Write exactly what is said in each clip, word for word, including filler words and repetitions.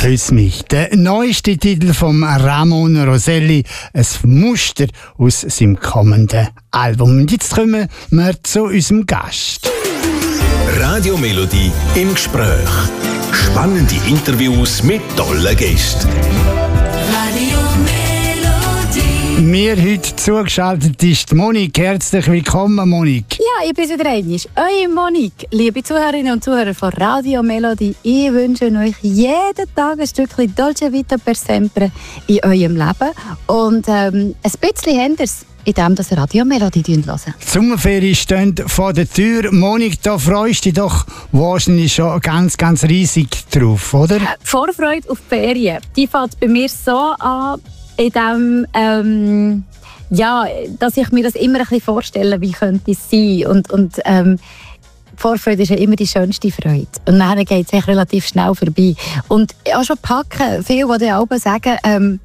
Küss mich. Der neueste Titel von Ramon Roselli, ein Muster aus seinem kommenden Album. Und jetzt kommen wir zu unserem Gast. Radio Melodie im Gespräch. Spannende Interviews mit tollen Gästen. Radio Melodie. Mir heute zugeschaltet ist Monique. Herzlich willkommen, Monique. Ja, ich bin wieder einmal. Eure Monique, liebe Zuhörerinnen und Zuhörer von Radio Melodie. Ich wünsche euch jeden Tag ein Stückchen Dolce Vita per Sempre in eurem Leben. Und ähm, ein bisschen anders, indem ihr Radio Melodie hören. Die Sommerferien stehen vor der Tür. Monique, da freust du dich doch wahrscheinlich schon ganz, ganz riesig drauf, oder? Vorfreude auf die Ferien, die fängt bei mir so an, indem, ähm, ja, dass ich mir das immer ein bisschen vorstelle, wie könnte es sein. Und, und ähm, die Vorfreude ist ja immer die schönste Freude. Und dann geht es relativ schnell vorbei. Und auch schon packen, viele, die auch sagen, ähm,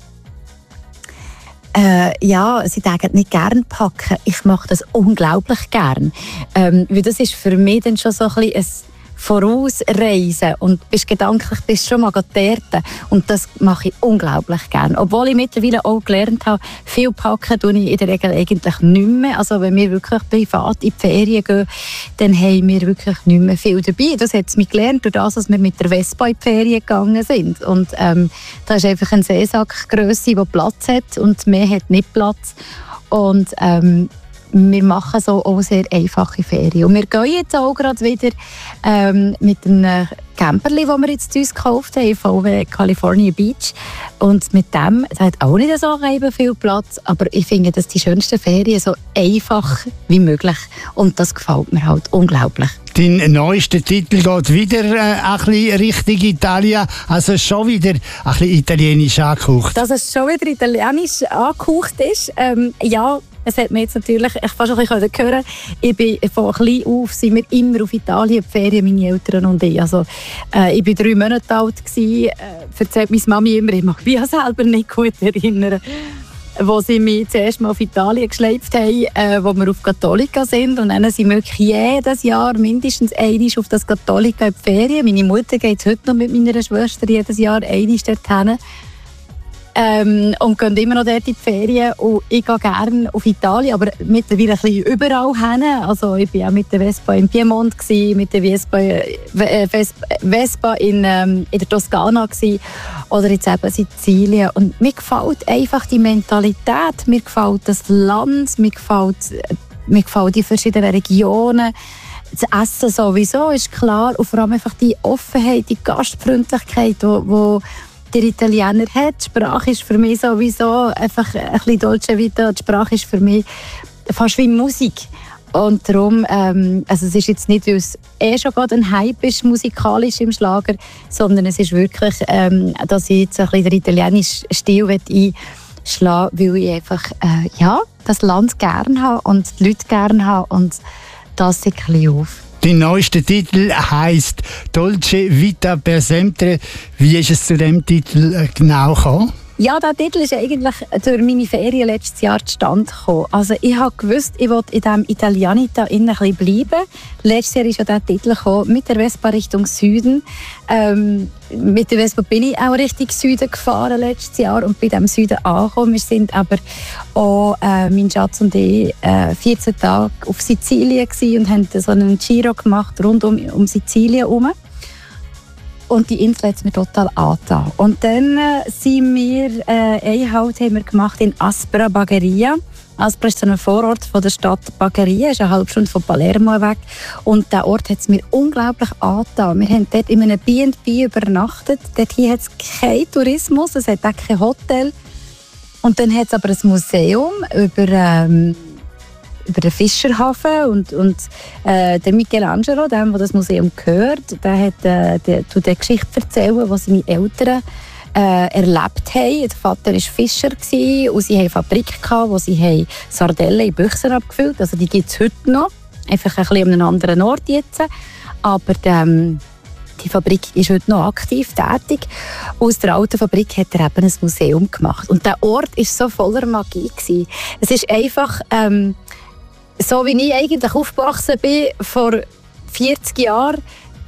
Äh, ja, sie sagen nicht gerne packen. Ich mache das unglaublich gern. Ähm, weil das ist für mich dann schon so ein bisschen ein Vorausreisen und bist gedanklich bist schon mal dort. Und das mache ich unglaublich gern. Obwohl ich mittlerweile auch gelernt habe, viel packen tue ich in der Regel eigentlich nicht mehr. Also wenn wir wirklich privat in die Ferien gehen, dann haben wir wirklich nicht mehr viel dabei. Das hat es mich gelernt, durch das, dass wir mit der Vespa in die Ferien gegangen sind. Und ähm, da ist einfach eine Seesackgrösse, die Platz hat und mehr hat nicht Platz. Und ähm, wir machen so auch sehr einfache Ferien. Und wir gehen jetzt auch gerade wieder ähm, mit einem Camperli, das wir jetzt uns gekauft haben, V W California Beach. Und mit dem, es hat auch nicht so viel Platz, aber ich finde, dass die schönsten Ferien so einfach wie möglich. Und das gefällt mir halt unglaublich. Dein neuester Titel geht wieder äh, ein bisschen Richtung Italien, also schon wieder ein bisschen italienisch angehaucht. Dass es schon wieder italienisch angehaucht ist, ähm, ja, es hat mir jetzt natürlich, ich fast ein bisschen hören, ich bin von klein auf, sind wir immer auf Italien, die Ferien, meine Eltern und ich. Also, äh, ich war drei Monate alt, gewesen, äh, erzählt meine Mami immer, ich mag mich selber nicht gut erinnern, wo sie mich zuerst mal auf Italien geschleift haben, äh, wo wir auf Cattolica sind. Und dann sind wir wirklich jedes Jahr mindestens einmal auf das Cattolica in die Ferien. Meine Mutter geht heute noch mit meiner Schwester jedes Jahr einmal dorthin. Ähm, und gehen immer noch dort in die Ferien. Und ich gehe gerne auf Italien, aber mittlerweile ein bisschen überall hin. Also ich war auch mit der Vespa in Piemont, gewesen, mit der Vespa, äh, Vespa, Vespa in, ähm, in der Toskana gewesen, oder jetzt eben Sizilien. Und mir gefällt einfach die Mentalität, mir gefällt das Land, mir gefällt, mir gefällt die verschiedenen Regionen. Das Essen sowieso ist klar und vor allem einfach die Offenheit, die Gastfreundlichkeit, wo, wo der Italiener hat. Die Sprache ist für mich sowieso einfach ein bisschen Dolce Vita. Die Sprache ist für mich fast wie Musik. Und darum, ähm, also es ist jetzt nicht, weil es eh schon gerade ein Hype ist, musikalisch im Schlager, sondern es ist wirklich, ähm, dass ich jetzt ein bisschen den italienischen Stil einschlagen will, weil ich einfach äh, ja, das Land gerne habe und die Leute gerne habe und das sieht ein bisschen auf. Dein neuester Titel heisst Dolce Vita per Sempre. Wie ist es zu diesem Titel genau gekommen? Ja, dieser Titel ist eigentlich durch meine Ferien letztes Jahr zustande gekommen. Also ich habe gewusst, ich wollte in diesem Italianita ein bisschen bleiben. Letztes Jahr ist ja dieser Titel gekommen, mit der Vespa Richtung Süden. Ähm, mit der Vespa bin ich auch Richtung Süden gefahren letztes Jahr und bin im Süden angekommen. Wir sind aber auch, äh, mein Schatz und ich, äh, vierzehn Tage auf Sizilien gewesen und haben so einen Giro gemacht rund um, um Sizilien herum. Und die Insel hat es mir total angetan. Und dann äh, sind wir, äh, einen Halt haben wir gemacht in Aspra Bagheria. Aspra ist so ein Vorort von der Stadt Bagheria, ist eine halbe Stunde von Palermo weg. Und dieser Ort hat es mir unglaublich angetan. Wir haben dort in einem B and B übernachtet. Dort hier hat es keinen Tourismus, es hat auch kein Hotel. Und dann hat es aber ein Museum über... Ähm, über den Fischerhafen und, und äh, der Michelangelo, dem, der das Museum gehört, der hat äh, die, die, die Geschichte erzählen, die seine Eltern äh, erlebt haben. Der Vater war Fischer und sie hatten eine Fabrik, gehabt, wo sie Sardellen in Büchsen abgefüllt haben. Also die gibt es heute noch, einfach ein bisschen an einem anderen Ort jetzt. Aber ähm, die Fabrik ist heute noch aktiv tätig. Aus der alten Fabrik hat er eben ein Museum gemacht. Und der Ort war so voller Magie gewesen. Es ist einfach... Ähm, So wie ich eigentlich aufgewachsen bin, vor vierzig Jahren,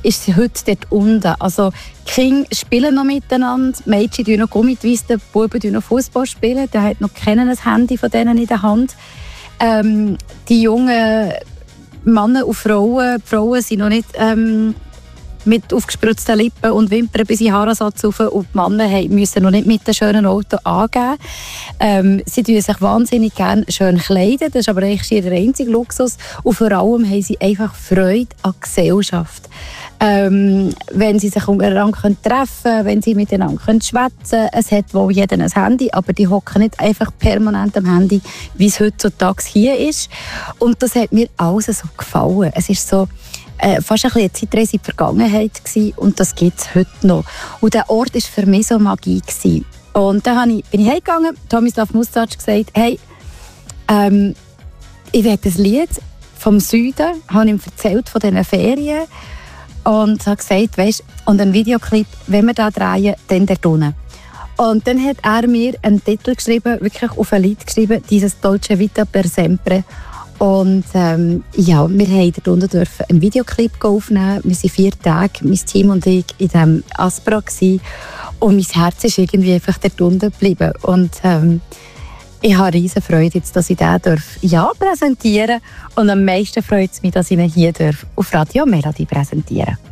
ist sie heute dort unten. Also die Kinder spielen noch miteinander, die Mädchen spielen noch Gummitwist, die Buben spielen noch Fußball spielen, der hat noch keinen ein Handy von denen in der Hand. Ähm, die jungen Männer und Frauen, die Frauen sind noch nicht ähm, mit aufgespritzten Lippen und Wimpern bis in den Haaransatz rauf und die Männer müssen noch nicht mit einem schönen Auto angeben. Ähm, sie kleiden sich wahnsinnig gerne schön kleiden, das ist aber eigentlich ihr einziger Luxus. Und vor allem haben sie einfach Freude an Gesellschaft. Ähm, wenn sie sich untereinander treffen können, wenn sie miteinander schwätzen können. Es hat wohl jeder ein Handy, aber die hocken nicht einfach permanent am Handy, wie es heutzutage hier ist. Und das hat mir alles so gefallen. Es ist so Äh, fast ein bisschen eine Zeitreise in die Vergangenheit gewesen, und das gibt es heute noch. Und der Ort war für mich so Magie gewesen. Und dann ich, bin ich heimgegangen, Tomislav Mustač gesagt, hey, ähm, ich will ein Lied vom Süden, habe ihm erzählt von diesen Ferien und habe gesagt, weißt, und einen Videoclip, wenn wir da drehen, dann dort unten. Und dann hat er mir einen Titel geschrieben, wirklich auf ein Lied geschrieben, dieses Dolce Vita per Sempre. Und ähm, ja, wir haben dort unten dürfen einen Videoclip aufnehmen. Wir waren vier Tage, mein Team und ich, in diesem Aspra gewesen. Und mein Herz ist irgendwie einfach dort unten geblieben. Und ähm, ich habe riesen Freude, jetzt, dass ich den darf, ja, präsentieren darf. Und am meisten freut es mich, dass ich ihn hier darf, auf Radio Melodie präsentieren darf.